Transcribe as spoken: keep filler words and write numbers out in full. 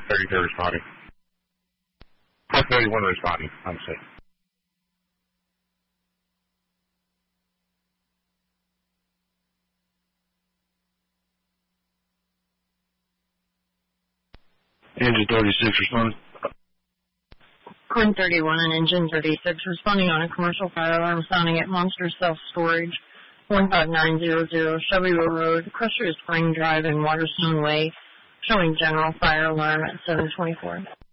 thirty-two responding. four thirty-one responding. I'm safe. Engine thirty-six responding. Quinn thirty-one and Engine thirty-six responding on a commercial fire alarm sounding at Monster Self Storage, one five nine zero zero Shelbyville Road, Crusher Spring Drive, and Waterstone Way, showing general fire alarm at seven twenty-four.